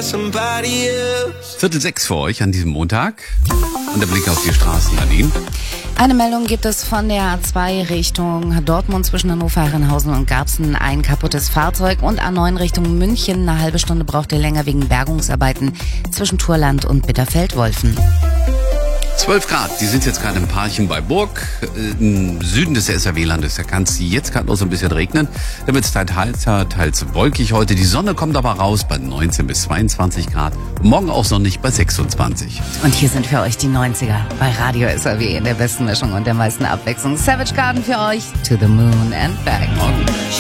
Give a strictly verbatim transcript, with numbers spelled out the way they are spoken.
Viertel sechs für euch an diesem Montag. Und der Blick auf die Straßen, Nadine. Eine Meldung gibt es von der A zwei Richtung Dortmund zwischen Hannover, Herrenhausen und Garbsen. Ein kaputtes Fahrzeug und A neun Richtung München. Eine halbe Stunde braucht ihr länger wegen Bergungsarbeiten zwischen Thurland und Bitterfeld-Wolfen. zwölf Grad, die sind jetzt gerade im Parchen bei Burg. Im Süden des S R W-Landes, da kann es jetzt gerade noch so ein bisschen regnen. Da wird es teils, teils wolkig heute. Die Sonne kommt aber raus bei neunzehn bis zweiundzwanzig Grad. Morgen auch sonnig bei sechsundzwanzig. Und hier sind für euch die neunziger bei Radio S R W in der besten Mischung und der meisten Abwechslung. Savage Garden für euch, To the Moon and Back. Morgen.